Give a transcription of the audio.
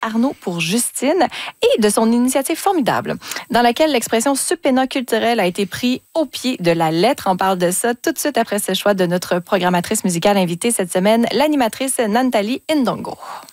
Arnaud pour Justine et de son initiative formidable dans laquelle l'expression subpéna culturelle a été prise au pied de la lettre. On parle de ça tout de suite après ce choix de notre programmatrice musicale invitée cette semaine, l'animatrice Nantali Ndongo.